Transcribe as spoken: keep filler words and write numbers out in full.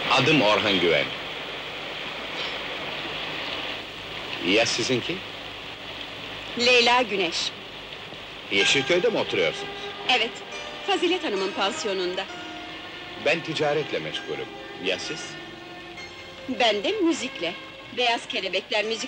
Adım Orhan Güven. Ya sizinki? Leyla Güneş. Yeşilköy'de mi oturuyorsunuz? Evet, Fazilet Hanım'ın pansiyonunda. Ben ticaretle meşgulüm. Ya siz? Ben de müzikle. Beyaz Kelebekler müzik